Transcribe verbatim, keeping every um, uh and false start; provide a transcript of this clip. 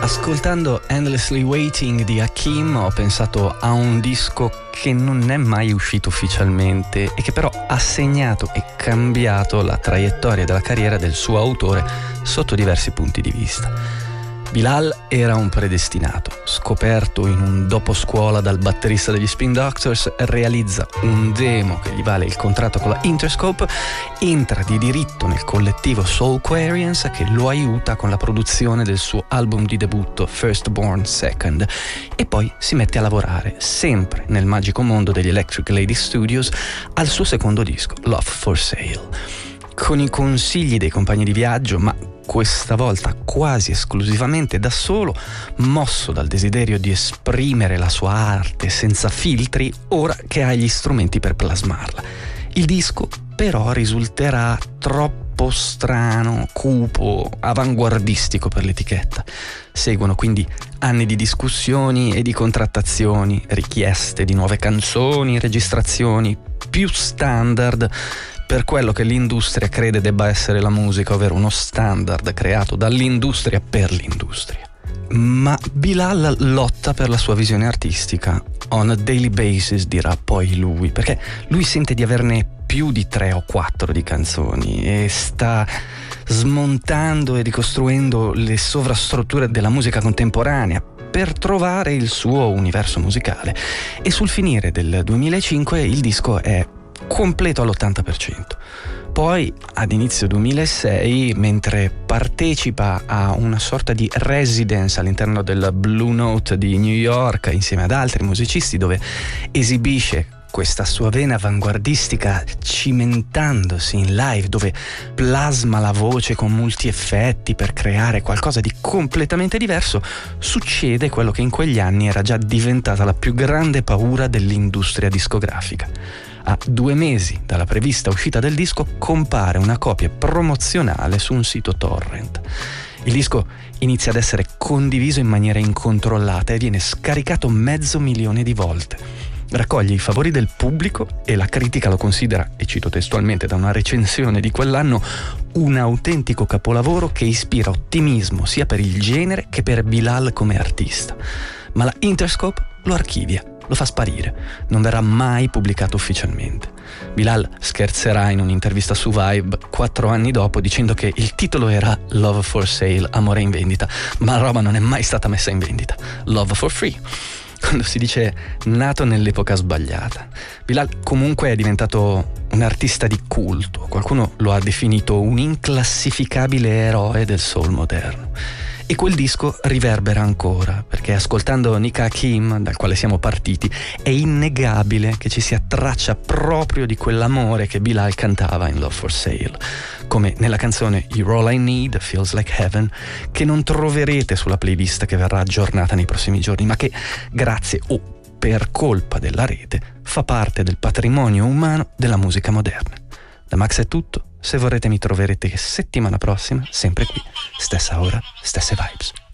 Ascoltando Endlessly Waiting di Hakim ho pensato a un disco che non è mai uscito ufficialmente e che però ha segnato e cambiato la traiettoria della carriera del suo autore sotto diversi punti di vista. Bilal era un predestinato, scoperto in un doposcuola dal batterista degli Spin Doctors, realizza un demo che gli vale il contratto con la Interscope, entra di diritto nel collettivo Soulquarians che lo aiuta con la produzione del suo album di debutto Firstborn Second e poi si mette a lavorare, sempre nel magico mondo degli Electric Lady Studios, al suo secondo disco, Love for Sale. Con i consigli dei compagni di viaggio, ma questa volta quasi esclusivamente da solo, mosso dal desiderio di esprimere la sua arte senza filtri, ora che ha gli strumenti per plasmarla. Il disco però risulterà troppo strano, cupo, avanguardistico per l'etichetta. Seguono quindi anni di discussioni e di contrattazioni, richieste di nuove canzoni, registrazioni più standard per quello che l'industria crede debba essere la musica, ovvero uno standard creato dall'industria per l'industria. Ma Bilal lotta per la sua visione artistica. On a daily basis, dirà poi lui, perché lui sente di averne più di tre o quattro di canzoni e sta smontando e ricostruendo le sovrastrutture della musica contemporanea per trovare il suo universo musicale. E sul finire del duemilacinque il disco è completo all'ottanta per cento. Poi ad inizio duemilasei, mentre partecipa a una sorta di residence all'interno del Blue Note di New York insieme ad altri musicisti, dove esibisce questa sua vena avanguardistica cimentandosi in live, dove plasma la voce con molti effetti per creare qualcosa di completamente diverso, succede quello che in quegli anni era già diventata la più grande paura dell'industria discografica. A due mesi dalla prevista uscita del disco compare una copia promozionale su un sito torrent. Il disco inizia ad essere condiviso in maniera incontrollata e viene scaricato mezzo milione di volte. Raccoglie i favori del pubblico e la critica lo considera, e cito testualmente da una recensione di quell'anno, un autentico capolavoro che ispira ottimismo sia per il genere che per Bilal come artista. Ma la Interscope lo archivia, lo fa sparire, non verrà mai pubblicato ufficialmente. Bilal scherzerà in un'intervista su Vibe quattro anni dopo dicendo che il titolo era Love for Sale, amore in vendita, ma la roba non è mai stata messa in vendita. Love for Free, quando si dice nato nell'epoca sbagliata. Bilal comunque è diventato un artista di culto, qualcuno lo ha definito un inclassificabile eroe del soul moderno. E quel disco riverbera ancora, perché ascoltando Nick Hakim, dal quale siamo partiti, è innegabile che ci sia traccia proprio di quell'amore che Bilal cantava in Love for Sale, come nella canzone You're All I Need, Feels Like Heaven, che non troverete sulla playlist che verrà aggiornata nei prossimi giorni, ma che, grazie o per colpa della rete, fa parte del patrimonio umano della musica moderna. Da Max è tutto. Se vorrete mi troverete settimana prossima, sempre qui, stessa ora, stesse vibes.